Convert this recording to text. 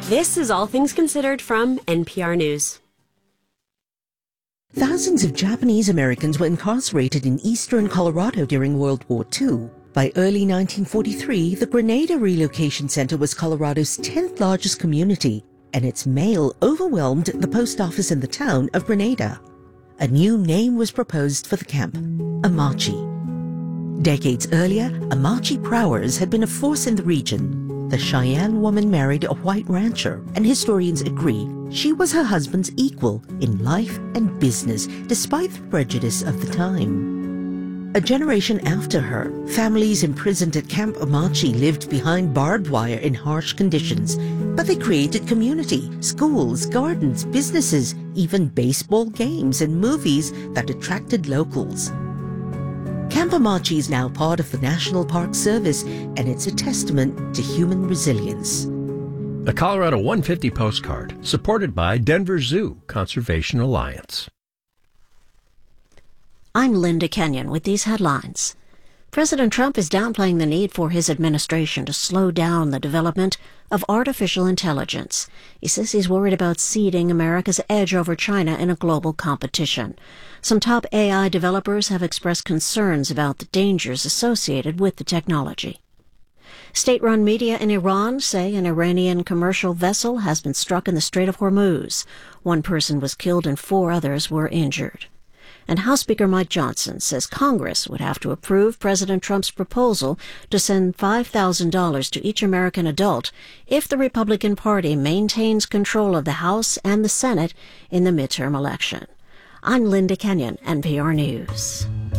This is All Things Considered from NPR News. Thousands of Japanese Americans were incarcerated in eastern Colorado during World War II. By early 1943, the Grenada Relocation Center was Colorado's 10th largest community, and its mail overwhelmed the post office in the town of Grenada. A new name was proposed for the camp, Amachi. Decades earlier, Amachi Prowers had been a force in the region. The Cheyenne woman married a white rancher, and historians agree she was her husband's equal in life and business, despite the prejudice of the time. A generation after her, families imprisoned at Camp Amachi lived behind barbed wire in harsh conditions, but they created community, schools, gardens, businesses, even baseball games and movies that attracted locals. Camp Amachi is now part of the National Park Service, and it's a testament to human resilience. The Colorado 150 postcard, supported by Denver Zoo Conservation Alliance. I'm Linda Kenyon with these headlines. President Trump is downplaying the need for his administration to slow down the development of artificial intelligence. He says he's worried about ceding America's edge over China in a global competition. Some top AI developers have expressed concerns about the dangers associated with the technology. State-run media in Iran say an Iranian commercial vessel has been struck in the Strait of Hormuz. One person was killed and 4 others were injured. And House Speaker Mike Johnson says Congress would have to approve President Trump's proposal to send $5,000 to each American adult if the Republican Party maintains control of the House and the Senate in the midterm election. I'm Linda Kenyon, NPR News.